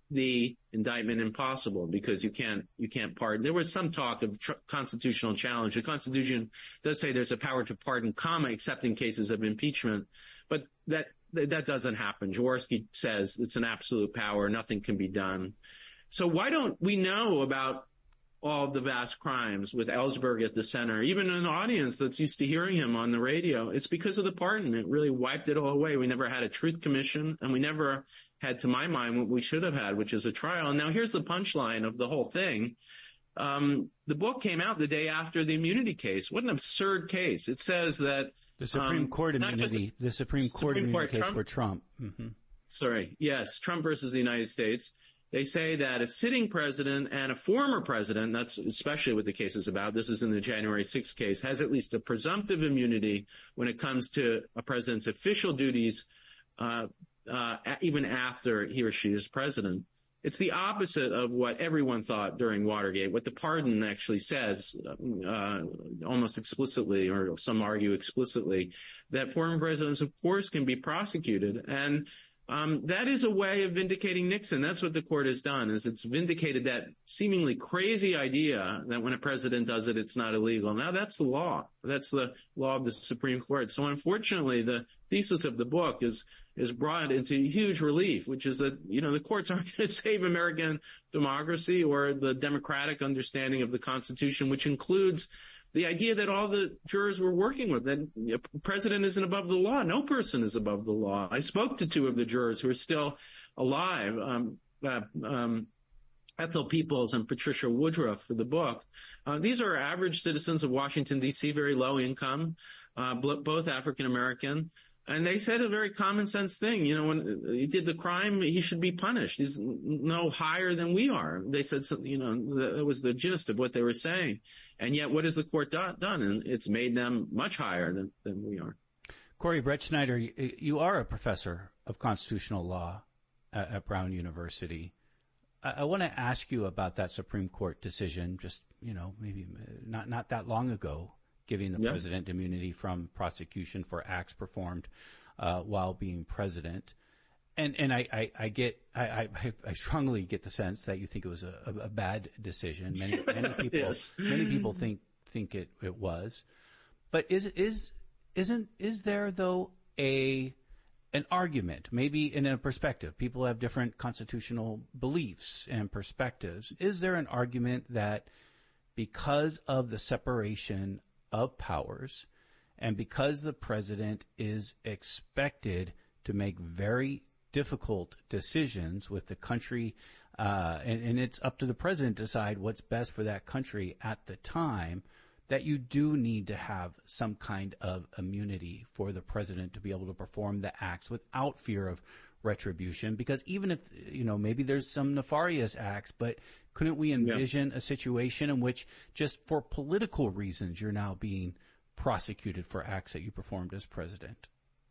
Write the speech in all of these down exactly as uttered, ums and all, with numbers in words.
the indictment impossible because you can't, you can't pardon. There was some talk of tr- constitutional challenge. The Constitution does say there's a power to pardon, comma, except in cases of impeachment, but that, that doesn't happen. Jaworski says it's an absolute power. Nothing can be done. So why don't we know about all the vast crimes with Ellsberg at the center, even an audience that's used to hearing him on the radio? It's because of the pardon. It really wiped it all away. We never had a truth commission, and we never had, to my mind, what we should have had, which is a trial. And now here's the punchline of the whole thing. Um, the book came out the day after the immunity case. What an absurd case. It says that the Supreme um, Court immunity, the Supreme Court Supreme immunity Court, case Trump, for Trump. Mm-hmm. Sorry. Yes. Trump versus the United States. They say that a sitting president and a former president, that's especially what the case is about, this is in the January sixth case, has at least a presumptive immunity when it comes to a president's official duties, uh, uh, even after he or she is president. It's the opposite of what everyone thought during Watergate, what the pardon actually says, uh, almost explicitly, or some argue explicitly, that former presidents, of course, can be prosecuted. And Um, that is a way of vindicating Nixon. That's what the court has done, is it's vindicated that seemingly crazy idea that when a president does it, it's not illegal. Now that's the law. That's the law of the Supreme Court. So unfortunately, the thesis of the book is, is brought into huge relief, which is that, you know, the courts aren't going to save American democracy or the democratic understanding of the Constitution, which includes the idea that all the jurors were working with, that the president isn't above the law. No person is above the law. I spoke to two of the jurors who are still alive, um, uh, um, Ethel Peoples and Patricia Woodruff, for the book. Uh, these are average citizens of Washington, D C, very low income, uh, both African American. And they said a very common sense thing. You know, when he did the crime, he should be punished. He's no higher than we are. They said, you know, that was the gist of what they were saying. And yet, what has the court do- done? And it's made them much higher than, than we are. Corey Brettschneider, you are a professor of constitutional law at, at Brown University. I, I want to ask you about that Supreme Court decision, just, you know, maybe not, not that long ago, giving the yep. president immunity from prosecution for acts performed uh while being president. And and I, I, I get I, I I strongly get the sense that you think it was a, a bad decision. Many many people yes. many people think think it, it was. But is is isn't is there though a an argument, maybe in a perspective? People have different constitutional beliefs and perspectives. Is there an argument that because of the separation of powers, and because the president is expected to make very difficult decisions with the country, uh, and, and it's up to the president to decide what's best for that country at the time, that you do need to have some kind of immunity for the president to be able to perform the acts without fear of retribution? Because even if, you know, maybe there's some nefarious acts, but couldn't we envision yeah. a situation in which just for political reasons you're now being prosecuted for acts that you performed as president?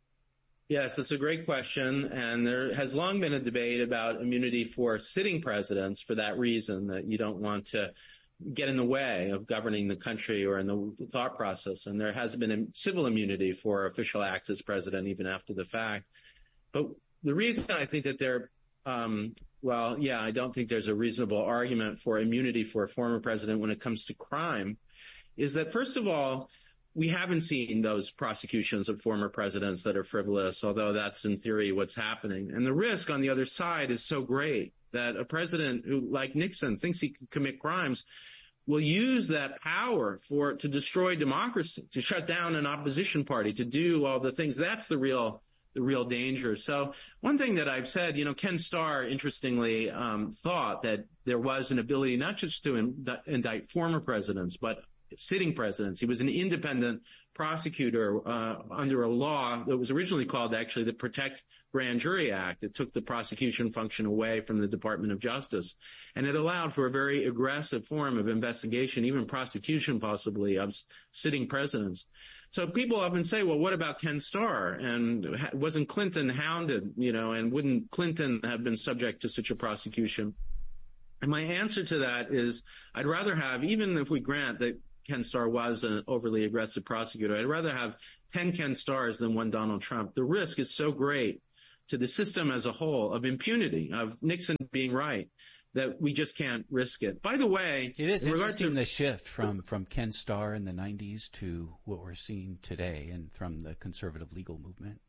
Yes, it's a great question. And there has long been a debate about immunity for sitting presidents for that reason, that you don't want to get in the way of governing the country or in the thought process. And there has been a civil immunity for official acts as president even after the fact. But the reason I think that there, um, well, yeah, I don't think there's a reasonable argument for immunity for a former president when it comes to crime is that, first of all, we haven't seen those prosecutions of former presidents that are frivolous, although that's in theory what's happening. And the risk on the other side is so great that a president who, like Nixon, thinks he can commit crimes will use that power for, to destroy democracy, to shut down an opposition party, to do all the things. That's the real the real danger. So one thing that I've said, you know, Ken Starr, interestingly, um, thought that there was an ability not just to ind- indict former presidents, but sitting presidents. He was an independent prosecutor uh, under a law that was originally called actually the Protect Grand Jury Act. It took the prosecution function away from the Department of Justice, and it allowed for a very aggressive form of investigation, even prosecution possibly, of sitting presidents. So people often say, well, what about Ken Starr? And wasn't Clinton hounded, you know, and wouldn't Clinton have been subject to such a prosecution? And my answer to that is I'd rather have, even if we grant that Ken Starr was an overly aggressive prosecutor, I'd rather have ten Ken Starrs than one Donald Trump. The risk is so great to the system as a whole of impunity, of Nixon being right, that we just can't risk it. By the way, it is in interesting to, the shift from, from Ken Starr in the nineties to what we're seeing today and from the conservative legal movement.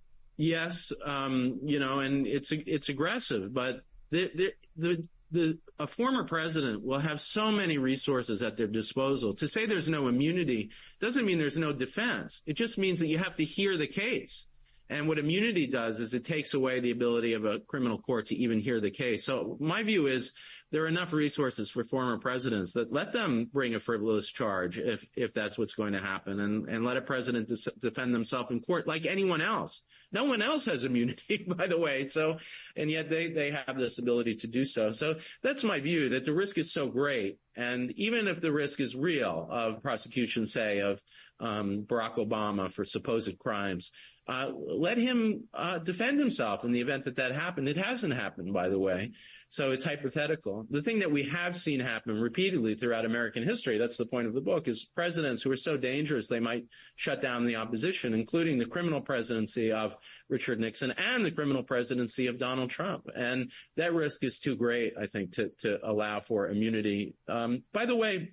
Yes, um, you know, and it's it's aggressive, but the the the, the a former president will have so many resources at their disposal. To say there's no immunity doesn't mean there's no defense. It just means that you have to hear the case. And what immunity does is it takes away the ability of a criminal court to even hear the case. So my view is there are enough resources for former presidents that let them bring a frivolous charge if if that's what's going to happen, and, and let a president dis- defend themselves in court like anyone else. No one else has immunity, by the way. So, and yet they, they have this ability to do so. So that's my view, that the risk is so great. And even if the risk is real of prosecution, say, of um, Barack Obama for supposed crimes, uh, let him uh, defend himself in the event that that happened. It hasn't happened, by the way. So it's hypothetical. The thing that we have seen happen repeatedly throughout American history, that's the point of the book, is presidents who are so dangerous they might shut down the opposition, including the criminal presidency of Richard Nixon and the criminal presidency of Donald Trump. And that risk is too great, I think, to, to allow for immunity. Um, by the way,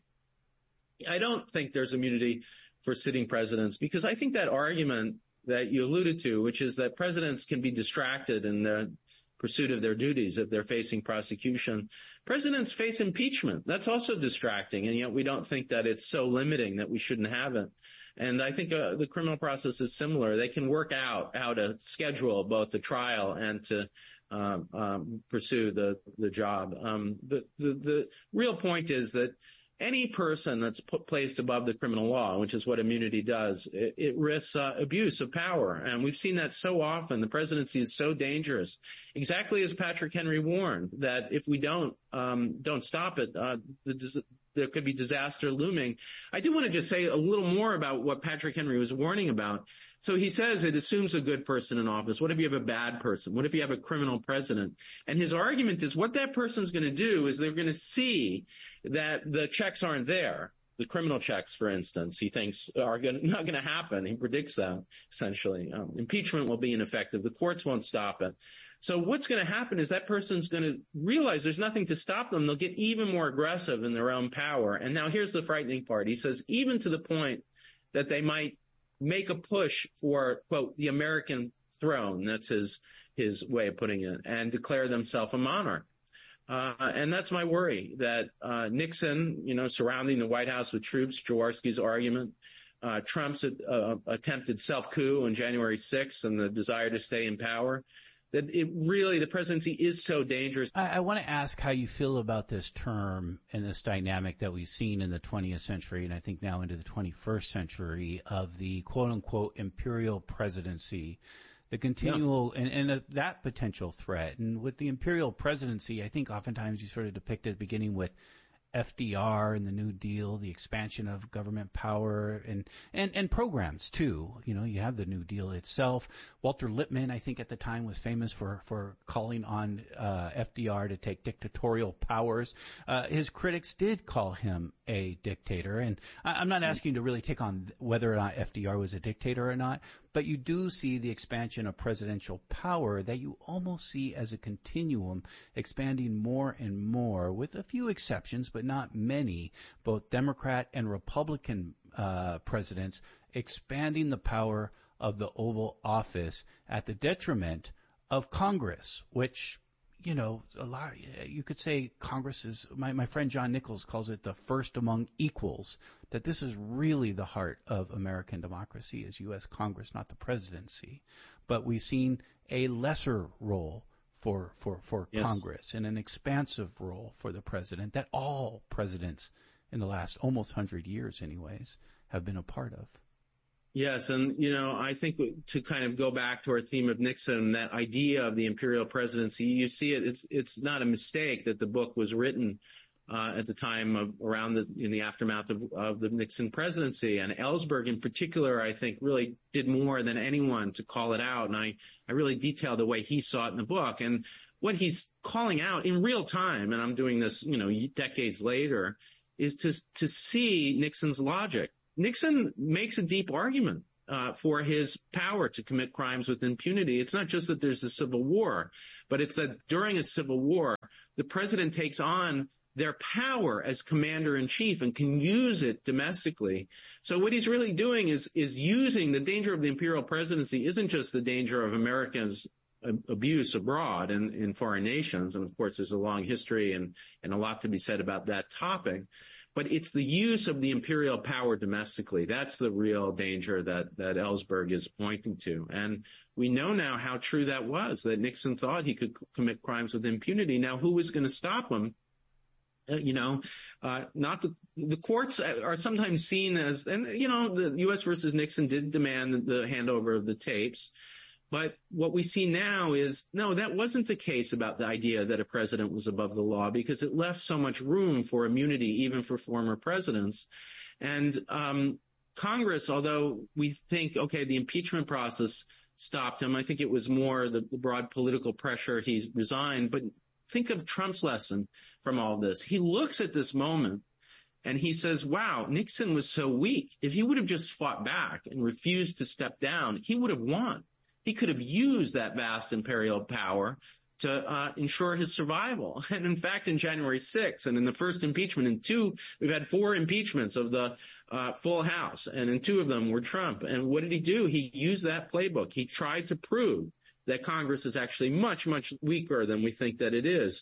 I don't think there's immunity for sitting presidents, because I think that argument that you alluded to, which is that presidents can be distracted in the pursuit of their duties if they're facing prosecution. Presidents face impeachment. That's also distracting, and yet we don't think that it's so limiting that we shouldn't have it. And I think uh, the criminal process is similar. They can work out how to schedule both the trial and to um, um, pursue the the job. Um, the, the the real point is that any person that's put, placed above the criminal law, which is what immunity does, it, it risks uh, abuse of power. And we've seen that so often. The presidency is so dangerous, exactly as Patrick Henry warned, that if we don't um, don't stop it, uh, the, there could be disaster looming. I do want to just say a little more about what Patrick Henry was warning about. So he says it assumes a good person in office. What if you have a bad person? What if you have a criminal president? And his argument is what that person's going to do is they're going to see that the checks aren't there. The criminal checks, for instance, he thinks are gonna, not going to happen. He predicts that, essentially. Um, impeachment will be ineffective. The courts won't stop it. So what's going to happen is that person's going to realize there's nothing to stop them. They'll get even more aggressive in their own power. And now here's the frightening part. He says even to the point that they might make a push for, quote, the American throne. That's his his way of putting it, and declare themselves a monarch. Uh, and that's my worry, that uh, Nixon, you know, surrounding the White House with troops, Jaworski's argument, uh, Trump's uh, attempted self-coup on January sixth and the desire to stay in power, that it really, the presidency is so dangerous. I, I want to ask how you feel about this term and this dynamic that we've seen in the twentieth century, and I think now into the twenty-first century, of the quote-unquote imperial presidency, the continual, yeah. and, and uh, that potential threat. And with the imperial presidency, I think oftentimes you sort of depict it beginning with F D R and the New Deal, the expansion of government power and, and, and programs too. You know, you have the New Deal itself. Walter Lippmann, I think at the time, was famous for, for calling on, uh, F D R to take dictatorial powers. Uh, his critics did call him a dictator. And I, I'm not asking you to really take on whether or not F D R was a dictator or not, but you do see the expansion of presidential power that you almost see as a continuum, expanding more and more, with a few exceptions, but not many, both Democrat and Republican uh, presidents expanding the power of the Oval Office at the detriment of Congress, which, you know, a lot, you could say Congress is, my, my friend John Nichols calls it the first among equals, that this is really the heart of American democracy is U S Congress, not the presidency. But we've seen a lesser role for, for, for yes. Congress and an expansive role for the president that all presidents in the last almost hundred years anyways have been a part of. Yes, and, you know, I think to kind of go back to our theme of Nixon, that idea of the imperial presidency, you see it, it's it's not a mistake that the book was written uh, at the time of around the, in the aftermath of, of the Nixon presidency. And Ellsberg in particular, I think, really did more than anyone to call it out. And I, I really detail the way he saw it in the book. And what he's calling out in real time, and I'm doing this, you know, decades later, is to to see Nixon's logic. Nixon makes a deep argument uh, for his power to commit crimes with impunity. It's not just that there's a civil war, but it's that during a civil war, the president takes on their power as commander-in-chief and can use it domestically. So what he's really doing is is using the danger of the imperial presidency isn't just the danger of Americans' abuse abroad and in foreign nations, and of course there's a long history and, and a lot to be said about that topic, but it's the use of the imperial power domestically. That's the real danger that, that Ellsberg is pointing to. And we know now how true that was, that Nixon thought he could commit crimes with impunity. Now, who was going to stop him? Uh, you know, uh, not the, the courts are sometimes seen as, and, you know, the U S versus Nixon did demand the handover of the tapes. But what we see now is, no, that wasn't the case about the idea that a president was above the law, because it left so much room for immunity, even for former presidents. And um, Congress, although we think, okay, the impeachment process stopped him, I think it was more the, the broad political pressure he resigned. But think of Trump's lesson from all this. He looks at this moment and he says, wow, Nixon was so weak. If he would have just fought back and refused to step down, he would have won. He could have used that vast imperial power to uh, ensure his survival. And in fact, in January sixth, and in the first impeachment, in two, we've had four impeachments of the uh, full House, and in two of them were Trump. And what did he do? He used that playbook. He tried to prove that Congress is actually much, much weaker than we think that it is.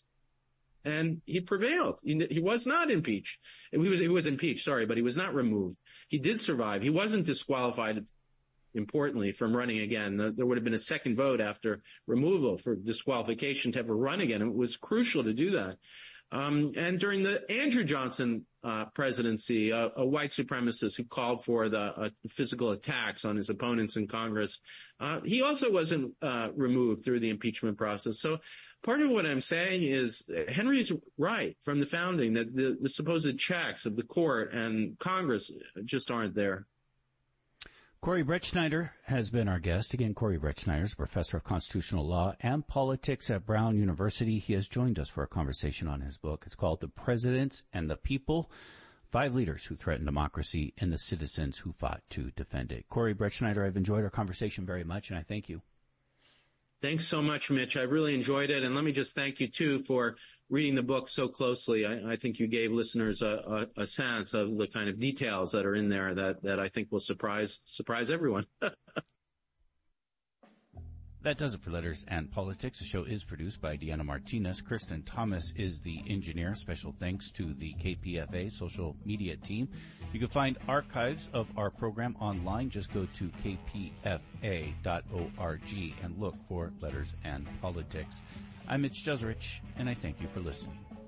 And he prevailed. He, he was not impeached. He was, he was impeached, sorry, but he was not removed. He did survive. He wasn't disqualified, importantly, from running again. There would have been a second vote after removal for disqualification to ever run again. It was crucial to do that. Um, and during the Andrew Johnson uh, presidency, uh, a white supremacist who called for the uh, physical attacks on his opponents in Congress, uh, he also wasn't uh, removed through the impeachment process. So part of what I'm saying is Henry's right from the founding that the, the supposed checks of the court and Congress just aren't there. Corey Brettschneider has been our guest. Again, Corey Brettschneider is a professor of constitutional law and politics at Brown University. He has joined us for a conversation on his book. It's called The Presidents and the People, Five Leaders Who Threatened Democracy and the Citizens Who Fought to Defend It. Corey Brettschneider, I've enjoyed our conversation very much, and I thank you. Thanks so much, Mitch. I really enjoyed it. And let me just thank you, too, for reading the book so closely. I, I think you gave listeners a, a, a sense of the kind of details that are in there that, that I think will surprise surprise everyone. That does it for Letters and Politics. The show is produced by Deanna Martinez. Kristen Thomas is the engineer. Special thanks to the K P F A social media team. You can find archives of our program online. Just go to k p f a dot org and look for Letters and Politics. I'm Mitch Jeserich, and I thank you for listening.